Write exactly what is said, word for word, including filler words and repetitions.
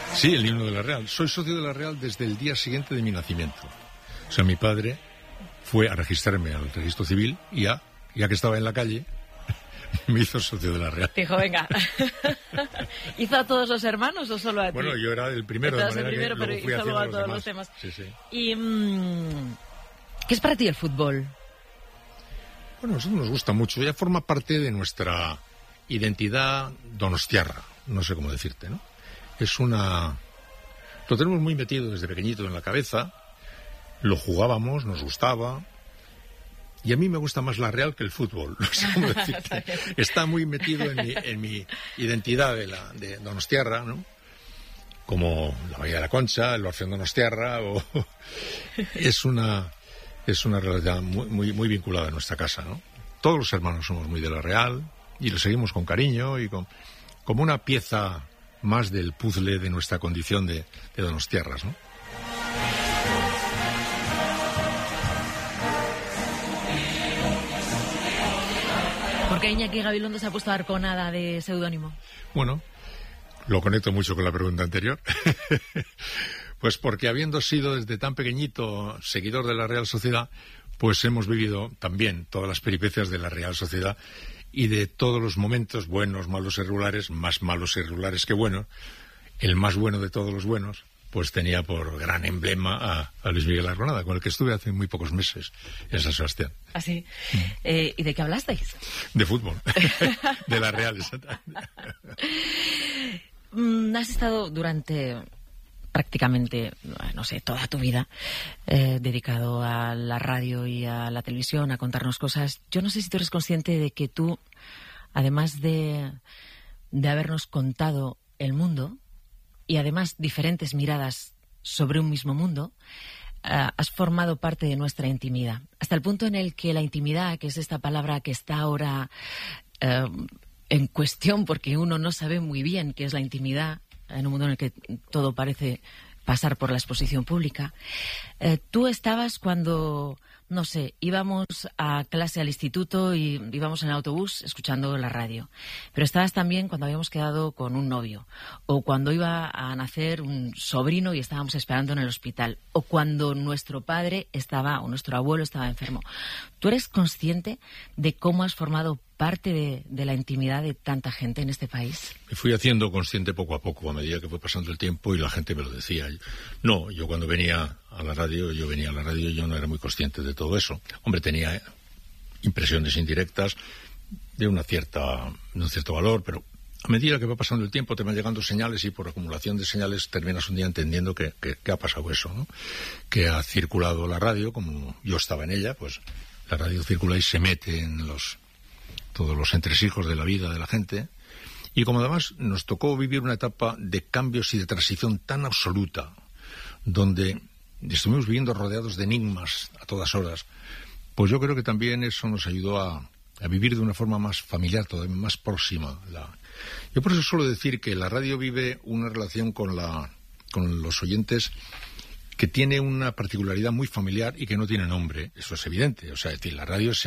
Sí, el himno de la Real. Soy socio de la Real desde el día siguiente de mi nacimiento. O sea, mi padre fue a registrarme al registro civil y ya, ya que estaba en la calle, me hizo socio de la Real. Dijo, venga. ¿Hizo a todos los hermanos o solo a ti? Bueno, yo era el primero, de manera el primero, que pero luego fui hizo haciendo a los todos demás. los demás. Sí, sí. ¿Y mmm, qué es para ti el fútbol? Bueno, eso nos gusta mucho. Ya forma parte de nuestra identidad donostiarra. No sé cómo decirte, ¿no? Es una... Lo tenemos muy metido desde pequeñito en la cabeza. Lo jugábamos, nos gustaba. Y a mí me gusta más la Real que el fútbol. No sé cómo decirte. Está muy metido en mi, en mi identidad de, la, de donostiarra, ¿no? Como la Bahía de la Concha, el Orfeón Donostiarra. O... Es una... Es una realidad muy, muy, muy vinculada a nuestra casa, ¿no? Todos los hermanos somos muy de la Real y lo seguimos con cariño y con, como una pieza más del puzzle de nuestra condición de, de donostiarras, ¿no? ¿Por qué Iñaki Gabilondo se ha puesto Arconada de seudónimo? Bueno, lo conecto mucho con la pregunta anterior. Pues porque habiendo sido desde tan pequeñito seguidor de la Real Sociedad, pues hemos vivido también todas las peripecias de la Real Sociedad y de todos los momentos buenos, malos y regulares, más malos y regulares que buenos. El más bueno de todos los buenos, pues tenía por gran emblema a, a Luis Miguel Arconada, con el que estuve hace muy pocos meses en San Sebastián. ¿Ah, sí? Mm. Eh, ¿Y de qué hablasteis? De fútbol. De la Real, exactamente. Mm, has estado durante... prácticamente, no sé, toda tu vida eh, dedicado a la radio y a la televisión, a contarnos cosas. Yo no sé si tú eres consciente de que tú, además de, de habernos contado el mundo y además diferentes miradas sobre un mismo mundo, eh, has formado parte de nuestra intimidad. Hasta el punto en el que la intimidad, que es esta palabra que está ahora eh, en cuestión porque uno no sabe muy bien qué es la intimidad, en un mundo en el que todo parece pasar por la exposición pública. Eh, tú estabas cuando, no sé, íbamos a clase al instituto y íbamos en el autobús escuchando la radio. Pero estabas también cuando habíamos quedado con un novio, o cuando iba a nacer un sobrino y estábamos esperando en el hospital, o cuando nuestro padre estaba, o nuestro abuelo estaba enfermo. ¿Tú eres consciente de cómo has formado parte de, de la intimidad de tanta gente en este país? Me fui haciendo consciente poco a poco, a medida que fue pasando el tiempo, y la gente me lo decía. No, yo cuando venía a la radio, yo venía a la radio y yo no era muy consciente de todo eso. Hombre, tenía impresiones indirectas de una cierta, de un cierto valor, pero a medida que va pasando el tiempo te van llegando señales y por acumulación de señales terminas un día entendiendo que, que, que ha pasado eso, ¿no? Que ha circulado la radio, como yo estaba en ella, pues la radio circula y se mete en los todos los entresijos de la vida de la gente, y como además nos tocó vivir una etapa de cambios y de transición tan absoluta, donde estuvimos viviendo rodeados de enigmas a todas horas, pues yo creo que también eso nos ayudó a, a vivir de una forma más familiar, todavía más próxima. La... Yo por eso suelo decir que la radio vive una relación con, la, con los oyentes que tiene una particularidad muy familiar y que no tiene nombre. Eso es evidente. O sea, es decir, la radio es